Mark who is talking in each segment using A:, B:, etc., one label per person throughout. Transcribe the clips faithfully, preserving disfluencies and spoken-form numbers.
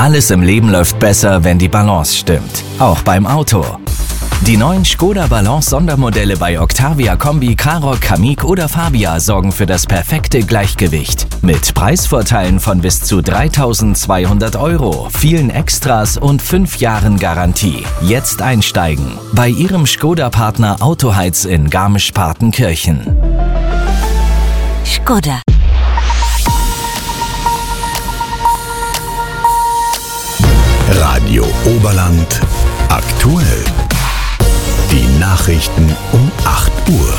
A: Alles im Leben läuft besser, wenn die Balance stimmt. Auch beim Auto. Die neuen Škoda Balance Sondermodelle bei Octavia Kombi, Karoq, Kamiq oder Fabia sorgen für das perfekte Gleichgewicht. Mit Preisvorteilen von bis zu dreitausendzweihundert Euro, vielen Extras und fünf Jahren Garantie. Jetzt einsteigen. Bei Ihrem Škoda-Partner Autoheiz in Garmisch-Partenkirchen.
B: Škoda.
C: Radio Oberland aktuell. Die Nachrichten um acht Uhr.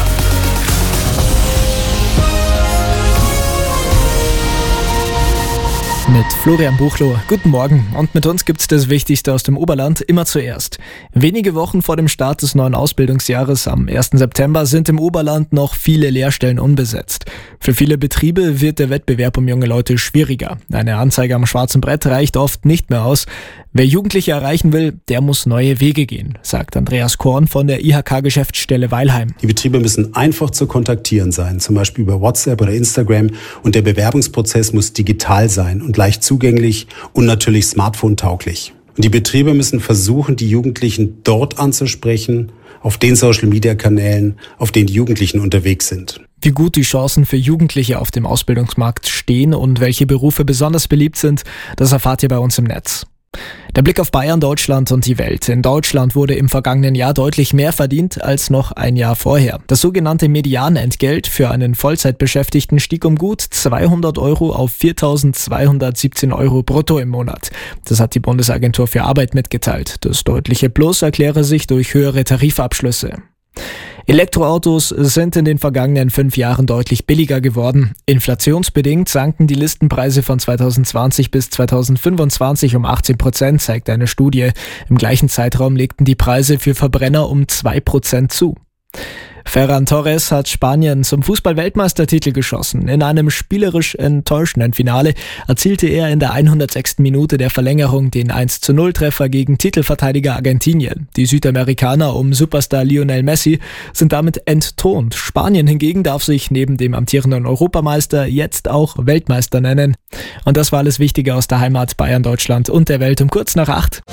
D: Mit Florian Buchloh. Guten Morgen. Und mit uns gibt's das Wichtigste aus dem Oberland immer zuerst. Wenige Wochen vor dem Start des neuen Ausbildungsjahres am ersten September sind im Oberland noch viele Lehrstellen unbesetzt. Für viele Betriebe wird der Wettbewerb um junge Leute schwieriger. Eine Anzeige am schwarzen Brett reicht oft nicht mehr aus. Wer Jugendliche erreichen will, der muss neue Wege gehen, sagt Andreas Korn von der I H K-Geschäftsstelle Weilheim.
E: Die Betriebe müssen einfach zu kontaktieren sein, zum Beispiel über WhatsApp oder Instagram. Und der Bewerbungsprozess muss digital sein und leicht zugänglich und natürlich smartphone-tauglich. Und die Betriebe müssen versuchen, die Jugendlichen dort anzusprechen, auf den Social-Media-Kanälen, auf denen die Jugendlichen unterwegs sind.
D: Wie gut die Chancen für Jugendliche auf dem Ausbildungsmarkt stehen und welche Berufe besonders beliebt sind, das erfahrt ihr bei uns im Netz. Der Blick auf Bayern, Deutschland und die Welt. In Deutschland wurde im vergangenen Jahr deutlich mehr verdient als noch ein Jahr vorher. Das sogenannte Medianentgelt für einen Vollzeitbeschäftigten stieg um gut zweihundert Euro auf viertausendzweihundertsiebzehn Euro brutto im Monat. Das hat die Bundesagentur für Arbeit mitgeteilt. Das deutliche Plus erkläre sich durch höhere Tarifabschlüsse. Elektroautos sind in den vergangenen fünf Jahren deutlich billiger geworden. Inflationsbedingt sanken die Listenpreise von zweitausendzwanzig bis zweitausendfünfundzwanzig um achtzehn Prozent, zeigt eine Studie. Im gleichen Zeitraum legten die Preise für Verbrenner um zwei Prozent zu. Ferran Torres hat Spanien zum Fußball-Weltmeistertitel geschossen. In einem spielerisch enttäuschenden Finale erzielte er in der hundertsechsten Minute der Verlängerung den eins zu null Treffer gegen Titelverteidiger Argentinien. Die Südamerikaner um Superstar Lionel Messi sind damit entthront. Spanien hingegen darf sich neben dem amtierenden Europameister jetzt auch Weltmeister nennen. Und das war alles Wichtige aus der Heimat, Bayern, Deutschland und der Welt um kurz nach acht.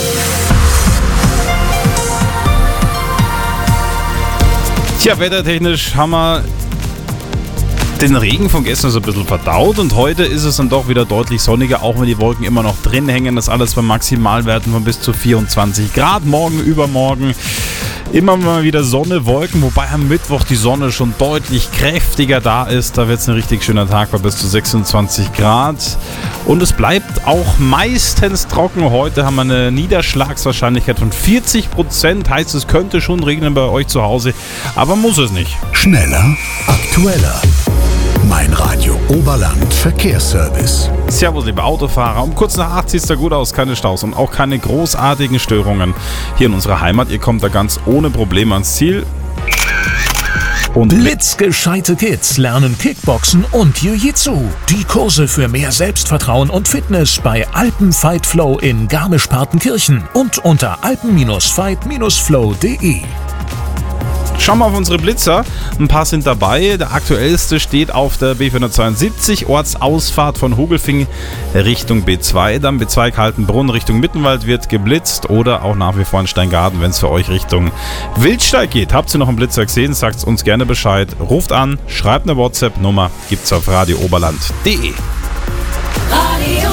F: Tja, wettertechnisch haben wir den Regen von gestern so ein bisschen verdaut und heute ist es dann doch wieder deutlich sonniger, auch wenn die Wolken immer noch drin hängen. Das alles bei Maximalwerten von bis zu vierundzwanzig Grad. Morgen, übermorgen immer mal wieder Sonne, Wolken, wobei am Mittwoch die Sonne schon deutlich kräftiger da ist. Da wird es ein richtig schöner Tag bei bis zu sechsundzwanzig Grad. Und es bleibt auch meistens trocken. Heute haben wir eine Niederschlagswahrscheinlichkeit von vierzig Prozent. Heißt, es könnte schon regnen bei euch zu Hause, aber muss es nicht.
C: Schneller, aktueller. Mein Radio Oberland Verkehrsservice.
F: Servus, liebe Autofahrer. Um kurz nach acht sieht es da gut aus. Keine Staus und auch keine großartigen Störungen hier in unserer Heimat. Ihr kommt da ganz ohne Probleme ans Ziel. Und
G: Blitzgescheite Kids lernen Kickboxen und Jiu-Jitsu. Die Kurse für mehr Selbstvertrauen und Fitness bei Alpen Fight Flow in Garmisch-Partenkirchen und unter alpen Fight Flow punkt de.
F: Schauen wir auf unsere Blitzer. Ein paar sind dabei. Der aktuellste steht auf der B vierhundertzweiundsiebzig, Ortsausfahrt von Hogelfing Richtung B zwei. Dann B zwei Kaltenbrunn Richtung Mittenwald wird geblitzt oder auch nach wie vor in Steingaden, wenn es für euch Richtung Wildsteig geht. Habt ihr noch einen Blitzer gesehen? Sagt uns gerne Bescheid. Ruft an, schreibt eine WhatsApp-Nummer, gibt's auf radio oberland punkt de.
B: Radio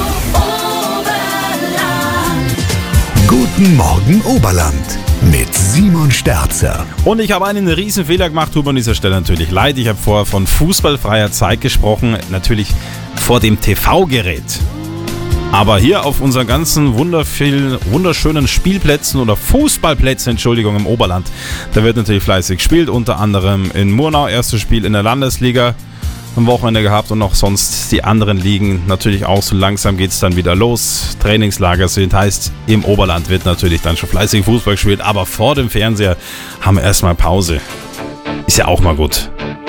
B: Oberland.
C: Guten Morgen Oberland mit Simon Sterzer.
F: Und ich habe einen riesen Fehler gemacht, tut mir an dieser Stelle natürlich leid. Ich habe vorher von fußballfreier Zeit gesprochen, natürlich vor dem T V-Gerät. Aber hier auf unseren ganzen wunderschönen Spielplätzen oder Fußballplätzen, Entschuldigung, im Oberland, da wird natürlich fleißig gespielt, unter anderem in Murnau, erstes Spiel in der Landesliga am Wochenende gehabt und auch sonst die anderen Ligen natürlich auch. So langsam geht es dann wieder los. Trainingslager sind, heißt im Oberland wird natürlich dann schon fleißig Fußball gespielt, aber vor dem Fernseher haben wir erstmal Pause. Ist ja auch mal gut.